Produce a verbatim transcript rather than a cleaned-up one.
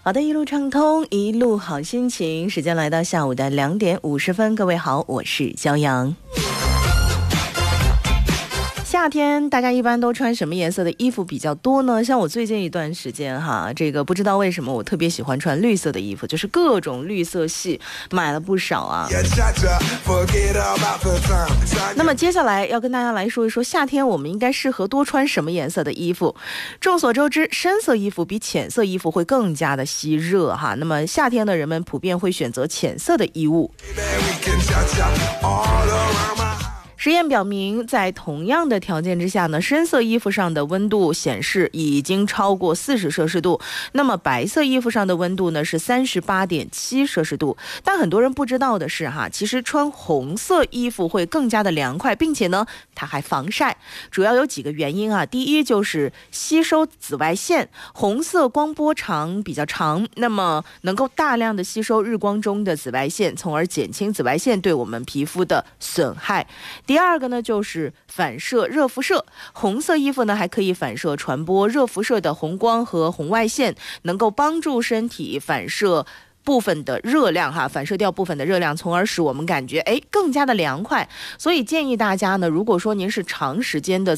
好的，一路畅通，一路好心情。时间来到下午的两点五十分，各位好，我是骄阳。夏天大家一般都穿什么颜色的衣服比较多呢？像我最近一段时间哈，这个不知道为什么我特别喜欢穿绿色的衣服，就是各种绿色系买了不少啊。那么接下来要跟大家来说一说夏天我们应该适合多穿什么颜色的衣服。众所周知，深色衣服比浅色衣服会更加的吸热哈。那么夏天的人们普遍会选择浅色的衣物。实验表明，在同样的条件之下呢，深色衣服上的温度显示已经超过四十摄氏度，那么白色衣服上的温度呢是三十八点七摄氏度。但很多人不知道的是哈，其实穿红色衣服会更加的凉快，并且呢它还防晒。主要有几个原因啊，第一就是吸收紫外线，红色光波长比较长，那么能够大量的吸收日光中的紫外线，从而减轻紫外线对我们皮肤的损害。第二个呢就是反射热辐射，红色衣服呢还可以反射传播热辐射的红光和红外线，能够帮助身体反射部分的热量哈，反射掉部分的热量，从而使我们感觉哎更加的凉快。所以建议大家呢，如果说您是长时间的